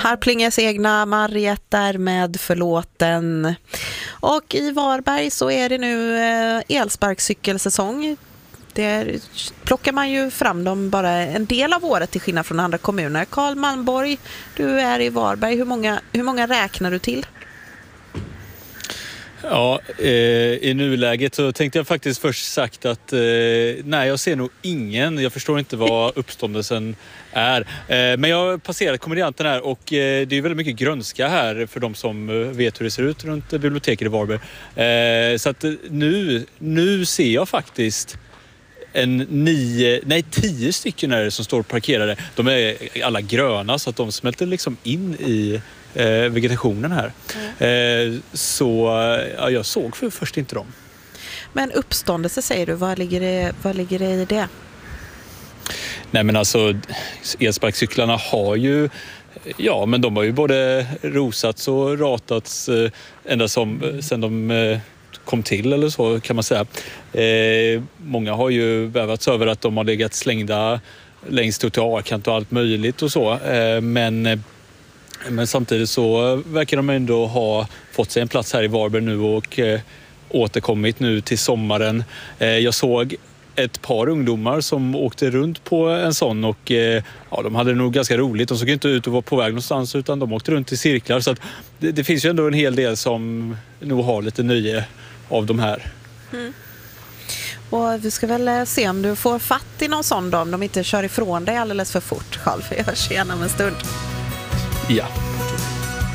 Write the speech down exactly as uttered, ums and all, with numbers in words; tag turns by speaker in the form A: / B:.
A: Harplinges egna Marietter med Förlåten. Och i Varberg så är det nu elsparkcykelsäsong. Där plockar man ju fram dem bara en del av året till skillnad från andra kommuner. Karl Malmborg, du är i Varberg. Hur många, hur många räknar du till?
B: Ja, eh, i nuläget så tänkte jag faktiskt först sagt att eh, nej, jag ser nog ingen. Jag förstår inte vad uppståndelsen är. Eh, men jag har passerat komedianten här och eh, det är väldigt mycket grönska här för de som eh, vet hur det ser ut runt biblioteket i Varberg. Eh, så att nu, nu ser jag faktiskt en nio, nej tio stycken är det som står parkerade. De är alla gröna så att de smälter liksom in i eh, vegetationen här. Mm. Eh, så ja, jag såg för först inte dem.
A: Men uppståndelse säger du, vad ligger det, vad ligger det i det?
B: Nej men alltså elsparkcyklarna har ju, ja men de har ju både rosats och ratats eh, ända som sen de eh, kom till eller så kan man säga. Eh, många har ju vävats över att de har legat slängda längst ut till A-kant och allt möjligt och så. Eh, men, men samtidigt så verkar de ändå ha fått sig en plats här i Varberg nu och eh, återkommit nu till sommaren. Eh, jag såg ett par ungdomar som åkte runt på en sån och eh, ja, de hade nog ganska roligt. De såg inte ut att vara på väg någonstans utan de åkte runt i cirklar. Så att det, det finns ju ändå en hel del som nog har lite nöje av de här.
A: Mm. Och vi ska väl se om du får fatt i någon sån då, om de inte kör ifrån dig alldeles för fort själv. Jag hörs igen om en stund.
B: Ja.